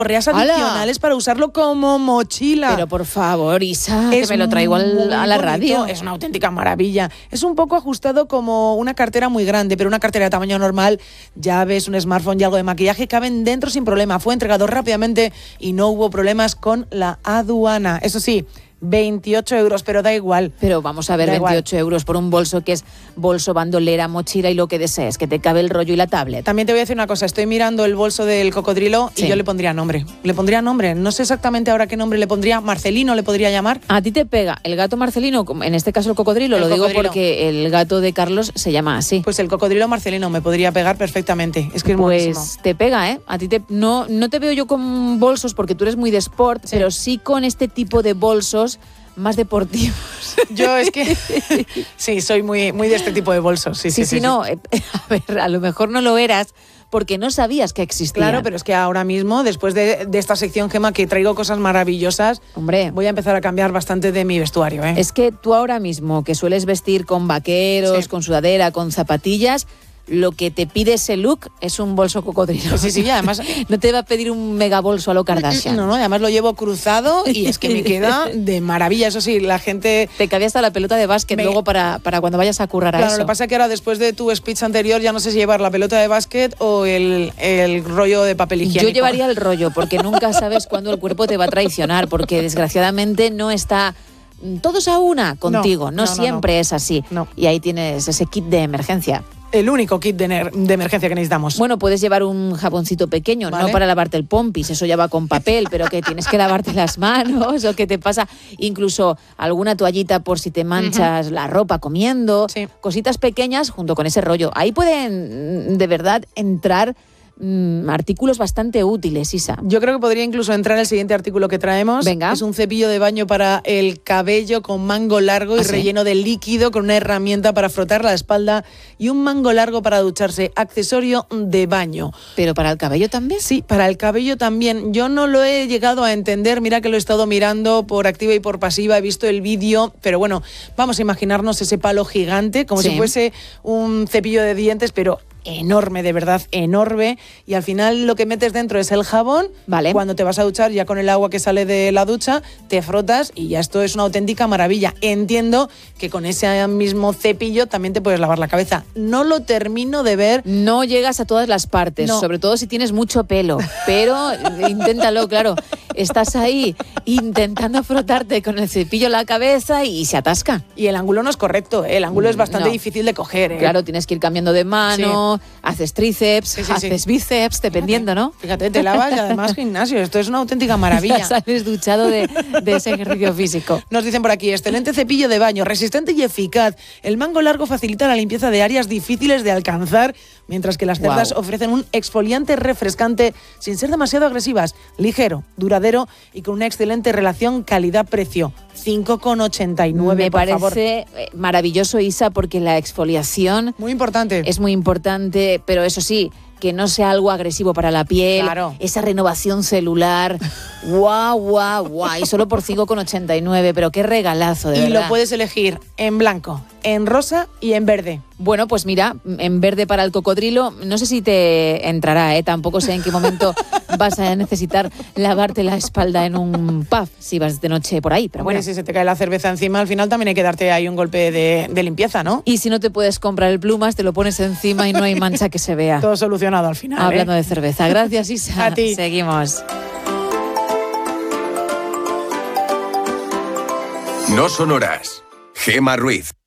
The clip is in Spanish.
correas adicionales para usarlo como mochila. Pero por favor, Isa, que me lo traigo a la radio. Es una auténtica maravilla. Es un poco ajustado como una cartera muy grande, pero una cartera de tamaño normal, llaves, un smartphone y algo de maquillaje caben dentro sin problema. Fue entregado rápidamente y no hubo problemas con la aduana. Eso sí, 28 euros, pero da igual. Pero vamos a ver, 28 euros por un bolso que es bolso, bandolera, mochila y lo que desees, que te cabe el rollo y la tablet. También te voy a decir una cosa, estoy mirando el bolso del cocodrilo y yo le pondría nombre. Le pondría nombre, no sé exactamente ahora qué nombre le pondría. Marcelino le podría llamar. ¿A ti te pega el gato Marcelino, en este caso el cocodrilo? Lo digo porque el gato de Carlos se llama así. Pues el cocodrilo Marcelino me podría pegar perfectamente. Es que es buenísimo. Pues te pega, ¿eh? A ti no te veo yo con bolsos porque tú eres muy de sport, pero sí con este tipo de bolsos más deportivos. Yo es que sí, soy muy de este tipo de bolsos. Sí. No, a ver, a lo mejor no lo eras porque no sabías que existía. Claro, pero es que ahora mismo, después de esta sección, Gemma, que traigo cosas maravillosas, hombre, voy a empezar a cambiar bastante de mi vestuario, ¿eh? Es que tú ahora mismo, que sueles vestir con vaqueros, con sudadera, con zapatillas, lo que te pide ese look es un bolso cocodrilo. Sí, además no te va a pedir un mega bolso a lo Kardashian. No, además lo llevo cruzado y es que me queda de maravilla. Eso sí, la gente... Te cabía hasta la pelota de básquet luego para cuando vayas a currar a eso. Claro, lo que pasa es que ahora, después de tu speech anterior, ya no sé si llevar la pelota de básquet o el rollo de papel higiénico. Yo llevaría el rollo, porque nunca sabes cuándo el cuerpo te va a traicionar, porque desgraciadamente no está todos a una contigo. No siempre es así. No. Y ahí tienes ese kit de emergencia. El único kit de emergencia que necesitamos. Bueno, puedes llevar un jaboncito pequeño, ¿vale? No para lavarte el pompis, eso ya va con papel, pero que tienes que lavarte las manos o que te pasa incluso alguna toallita por si te manchas la ropa comiendo. Sí. Cositas pequeñas junto con ese rollo. Ahí pueden de verdad entrar artículos bastante útiles, Isa. Yo creo que podría incluso entrar el siguiente artículo que traemos. Venga. Es un cepillo de baño para el cabello con mango largo y relleno de líquido con una herramienta para frotar la espalda y un mango largo para ducharse. Accesorio de baño. ¿Pero para el cabello también? Sí, para el cabello también. Yo no lo he llegado a entender. Mira que lo he estado mirando por activa y por pasiva. He visto el vídeo, pero bueno, vamos a imaginarnos ese palo gigante como si fuese un cepillo de dientes, pero enorme, de verdad, enorme, y al final lo que metes dentro es el jabón. Vale. Cuando te vas a duchar, ya con el agua que sale de la ducha, te frotas y ya esto es una auténtica maravilla. Entiendo que con ese mismo cepillo también te puedes lavar la cabeza. No lo termino de ver. No llegas a todas las partes, sobre todo si tienes mucho pelo, pero inténtalo, claro. Estás ahí intentando frotarte con el cepillo la cabeza y se atasca. Y el ángulo no es correcto, ¿eh? El ángulo es bastante difícil de coger, ¿eh? Claro, tienes que ir cambiando de mano, haces tríceps, haces bíceps, dependiendo, ¿no? Fíjate, te lavas y además gimnasio. Esto es una auténtica maravilla. Ya sales duchado de ese ejercicio físico. Nos dicen por aquí, excelente cepillo de baño, resistente y eficaz. El mango largo facilita la limpieza de áreas difíciles de alcanzar, mientras que las cerdas ofrecen un exfoliante refrescante sin ser demasiado agresivas, ligero, duradero y con una excelente relación calidad-precio. 5,89. Me parece maravilloso, Isa, porque la exfoliación muy importante. Es muy importante, pero eso sí, que no sea algo agresivo para la piel, esa renovación celular, guau, y solo por 5,89, pero qué regalazo, de verdad. Y lo puedes elegir en blanco, en rosa y en verde. Bueno, pues mira, en verde para el cocodrilo, no sé si te entrará, tampoco sé en qué momento vas a necesitar lavarte la espalda en un pub si vas de noche por ahí, pero bueno. Si se te cae la cerveza encima, al final también hay que darte ahí un golpe de limpieza, ¿no? Y si no te puedes comprar el plumas, te lo pones encima y no hay mancha que se vea. Todo solucionado al final. Hablando de cerveza. Gracias, Isa. A ti. Seguimos. No son horas. Gemma Ruiz.